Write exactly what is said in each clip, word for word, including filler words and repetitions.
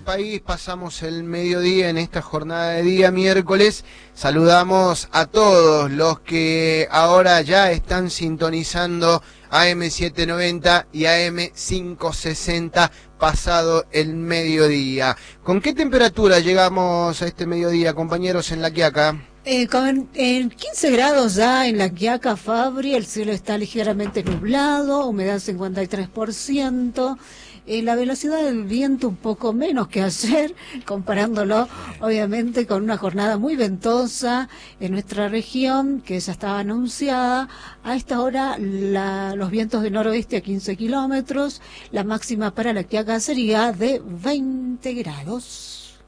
país. Pasamos el mediodía en esta jornada de día miércoles. Saludamos a todos los que ahora ya están sintonizando A M setecientos noventa y A M quinientos sesenta pasado el mediodía. ¿Con qué temperatura llegamos a este mediodía, compañeros, en La Quiaca? Eh, con en quince grados ya en La Quiaca, Fabri, el cielo está ligeramente nublado, humedad cincuenta y tres por ciento, eh, la velocidad del viento un poco menos que ayer, comparándolo obviamente con una jornada muy ventosa en nuestra región, que ya estaba anunciada. A esta hora la, los vientos de noroeste a quince kilómetros, la máxima para La Quiaca sería de veinte grados.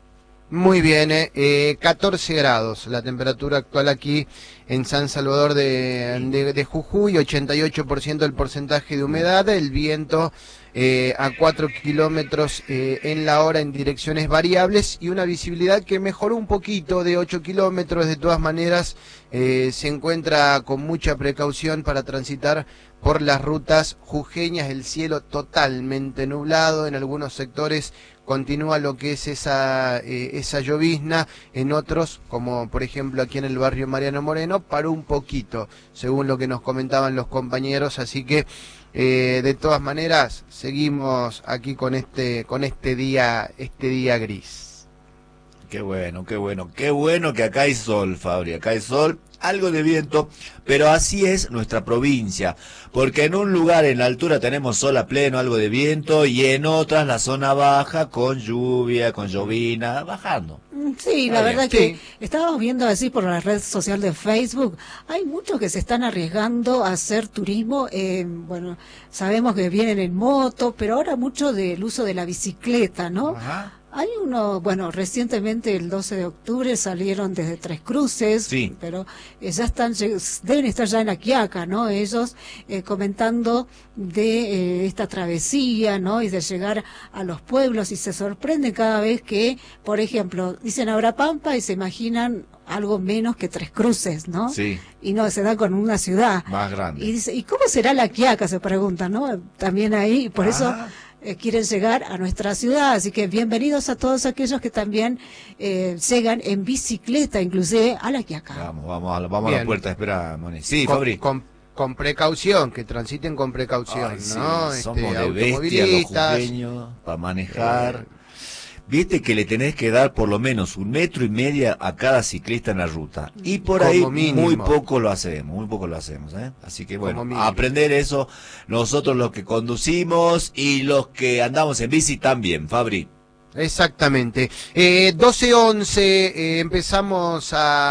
Muy bien, eh, eh, catorce grados la temperatura actual aquí en San Salvador de, de, de Jujuy, ochenta y ocho por ciento el porcentaje de humedad, el viento eh, a cuatro kilómetros eh, en la hora en direcciones variables y una visibilidad que mejoró un poquito de ocho kilómetros. De todas maneras eh, se encuentra con mucha precaución para transitar por las rutas jujeñas, el cielo totalmente nublado, en algunos sectores continúa lo que es esa eh, esa llovizna, en otros, como por ejemplo aquí en el barrio Mariano Moreno, paró un poquito, según lo que nos comentaban los compañeros, así que eh, de todas maneras seguimos aquí con este con este día este día gris. Qué bueno, qué bueno, qué bueno que acá hay sol, Fabri, acá hay sol, algo de viento, pero así es nuestra provincia, porque en un lugar en la altura tenemos sol a pleno, algo de viento, y en otras la zona baja con lluvia, con llovina, bajando. Sí, la verdad que estábamos viendo así por la red social de Facebook, hay muchos que se están arriesgando a hacer turismo, eh, bueno, sabemos que vienen en moto, pero ahora mucho del uso de la bicicleta, ¿no? Ajá. Hay uno, bueno, recientemente el doce de octubre salieron desde Tres Cruces, sí. pero eh, ya están, deben estar ya en La Quiaca, ¿no? Ellos eh, comentando de eh, esta travesía, ¿no? Y de llegar a los pueblos, y se sorprenden cada vez que, por ejemplo, dicen Abra Pampa y se imaginan algo menos que Tres Cruces, ¿no? Sí. Y no, se da con una ciudad más grande. Y dice, ¿y cómo será La Quiaca? Se preguntan, ¿no? También ahí, por ah. eso eh, quieren llegar a nuestra ciudad, así que bienvenidos a todos aquellos que también eh, llegan en bicicleta, inclusive a La Quiaca. Vamos, vamos a la, vamos a la puerta, espera, Moni. Sí, con, Fabri. Con, con precaución, que transiten con precaución, Ay, sí, ¿no? Somos este, de bestia los jujeños para manejar. Eh. Viste que le tenés que dar por lo menos un metro y media a cada ciclista en la ruta. Y por Como ahí mínimo. muy poco lo hacemos, muy poco lo hacemos, ¿eh? Así que bueno, aprender eso, nosotros los que conducimos y los que andamos en bici también, Fabri. Exactamente. Eh, doce once, eh, empezamos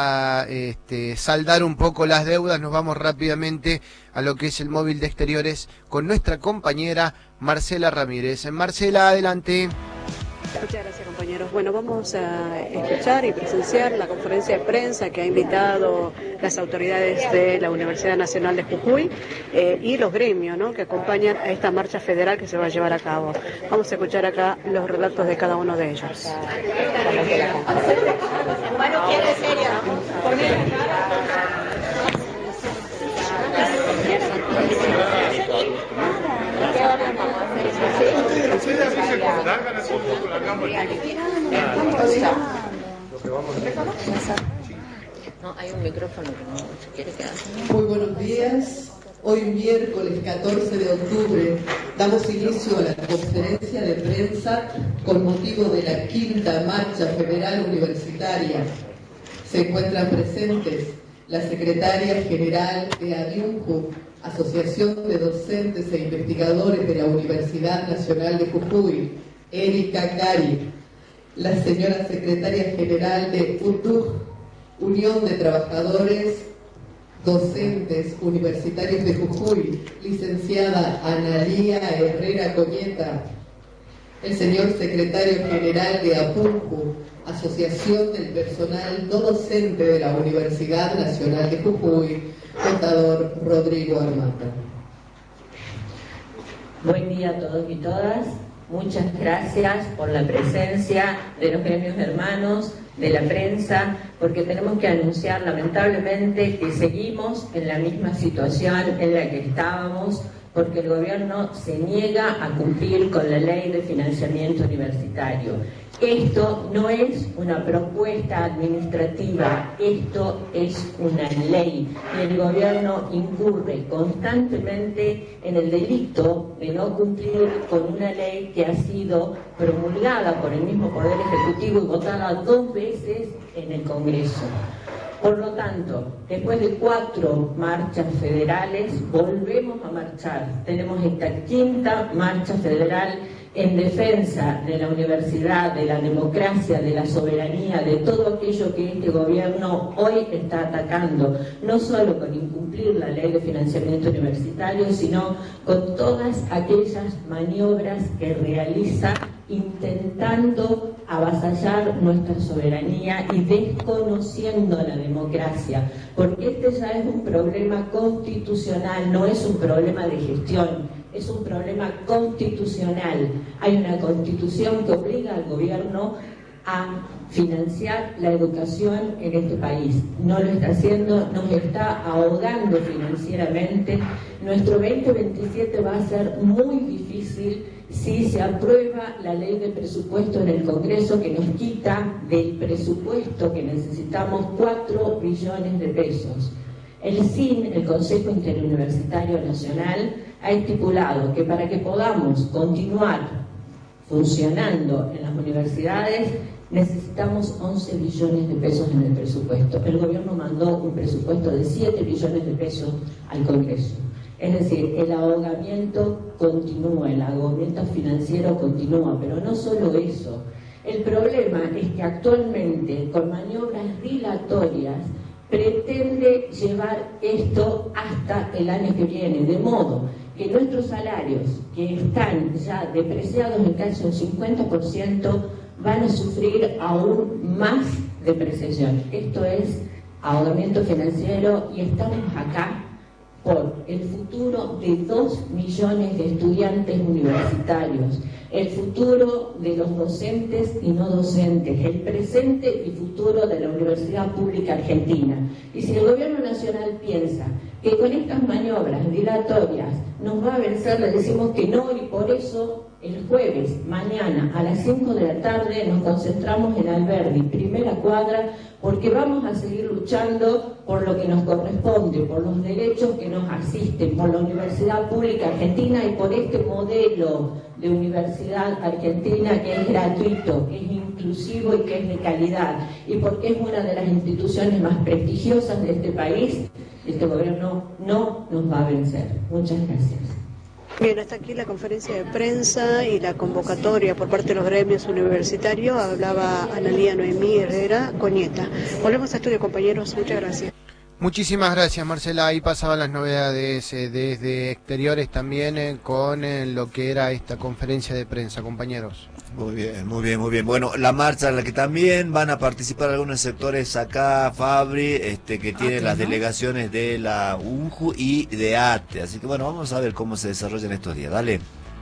a este, saldar un poco las deudas, nos vamos rápidamente a lo que es el móvil de exteriores con nuestra compañera Marcela Ramírez. Marcela, adelante. Muchas gracias, compañeros. Bueno, vamos a escuchar y presenciar la conferencia de prensa que ha invitado las autoridades de la Universidad Nacional de Jujuy eh, y los gremios, ¿no?, que acompañan a esta marcha federal que se va a llevar a cabo. Vamos a escuchar acá los relatos de cada uno de ellos. No, hay un micrófono que no se quiere quedar. Muy buenos días. Hoy miércoles catorce de octubre damos inicio a la conferencia de prensa con motivo de la quinta marcha federal universitaria. Se encuentran presentes la secretaria general de ADIUNJU, Asociación de Docentes e Investigadores de la Universidad Nacional de Jujuy, Erika Cari, la señora secretaria general de U T U J, Unión de Trabajadores Docentes Universitarios de Jujuy, licenciada Analía Herrera Coñeta, el señor secretario general de APUNJU, Asociación del Personal No Docente de la Universidad Nacional de Jujuy, contador Rodrigo Armata. Buen día a todos y todas. Muchas gracias por la presencia de los gremios hermanos, de la prensa, porque tenemos que anunciar lamentablemente que seguimos en la misma situación en la que estábamos, porque el gobierno se niega a cumplir con la ley de financiamiento universitario. Esto no es una propuesta administrativa, esto es una ley y el gobierno incurre constantemente en el delito de no cumplir con una ley que ha sido promulgada por el mismo Poder Ejecutivo y votada dos veces en el Congreso. Por lo tanto, después de cuatro marchas federales, volvemos a marchar. Tenemos esta quinta marcha federal en defensa de la universidad, de la democracia, de la soberanía, de todo aquello que este gobierno hoy está atacando, no solo con incumplir la ley de financiamiento universitario, sino con todas aquellas maniobras que realiza intentando avasallar nuestra soberanía y desconociendo la democracia, porque este ya es un problema constitucional, no es un problema de gestión. Es un problema constitucional. Hay una constitución que obliga al gobierno a financiar la educación en este país. No lo está haciendo, nos está ahogando financieramente. Nuestro veinte veintisiete va a ser muy difícil si se aprueba la ley de presupuesto en el Congreso, que nos quita del presupuesto que necesitamos cuatro billones de pesos. El C I N, el Consejo Interuniversitario Nacional, ha estipulado que para que podamos continuar funcionando en las universidades necesitamos once billones de pesos en el presupuesto. El gobierno mandó un presupuesto de siete billones de pesos al Congreso. Es decir, el ahogamiento continúa, el ahogamiento financiero continúa, pero no solo eso. El problema es que actualmente, con maniobras dilatorias, pretende llevar esto hasta el año que viene, de modo que nuestros salarios, que están ya depreciados en casi un cincuenta por ciento, van a sufrir aún más depreciación. Esto es ahogamiento financiero y estamos acá por el futuro de dos millones de estudiantes universitarios, el futuro de los docentes y no docentes, el presente y futuro de la Universidad Pública Argentina. Y si el Gobierno Nacional piensa que con estas maniobras dilatorias nos va a vencer, le decimos que no, y por eso el jueves, mañana, a las cinco de la tarde, nos concentramos en Alberdi, primera cuadra, porque vamos a seguir luchando por lo que nos corresponde, por los derechos que nos asisten, por la Universidad Pública Argentina y por este modelo de universidad argentina que es gratuito, que es inclusivo y que es de calidad, y porque es una de las instituciones más prestigiosas de este país. Este gobierno no nos va a vencer. Muchas gracias. Bien, hasta aquí la conferencia de prensa y la convocatoria por parte de los gremios universitarios. Hablaba Analía Noemí Herrera Coñeta. Volvemos a estudio, compañeros. Muchas gracias. Muchísimas gracias, Marcela. Ahí pasaban las novedades eh, desde exteriores también eh, con eh, lo que era esta conferencia de prensa, compañeros. Muy bien, muy bien, muy bien. Bueno, la marcha en la que también van a participar algunos sectores acá, Fabri, este, que tienen las ¿no? delegaciones de la U N J U y de A T E. Así que bueno, vamos a ver cómo se desarrollan estos días. Dale.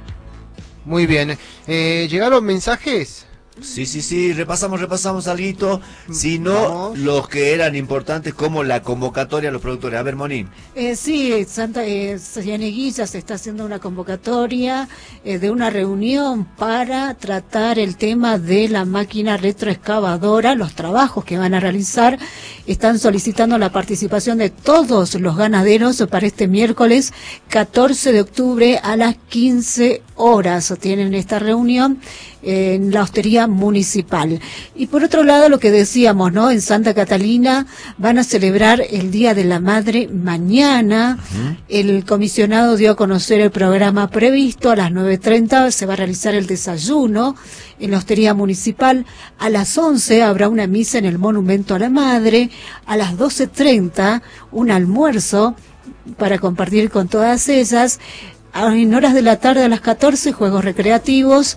Muy bien. Eh, ¿Llegaron mensajes? Sí, sí, sí, repasamos, repasamos alguito, si no los que eran importantes como la convocatoria a los productores. A ver, Moni. Eh, sí, Santa eh, Cianeguilla se está haciendo una convocatoria eh, de una reunión para tratar el tema de la máquina retroexcavadora, los trabajos que van a realizar. Están solicitando la participación de todos los ganaderos para este miércoles catorce de octubre a las quince horas. Tienen esta reunión en la hostería municipal. Y por otro lado, lo que decíamos, ¿no? En Santa Catalina van a celebrar el Día de la Madre mañana. Uh-huh. El comisionado dio a conocer el programa previsto. A las nueve treinta se va a realizar el desayuno en la hostería municipal. A las once habrá una misa en el Monumento a la Madre. A las doce treinta un almuerzo para compartir con todas ellas. En horas de la tarde a las catorce juegos recreativos.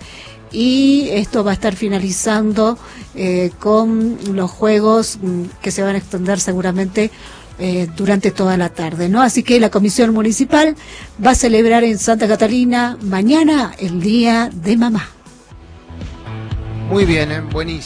Y esto va a estar finalizando eh, con los juegos que se van a extender seguramente eh, durante toda la tarde, ¿no? Así que la Comisión Municipal va a celebrar en Santa Catalina mañana el Día de Mamá. Muy bien, ¿eh? Buenísimo.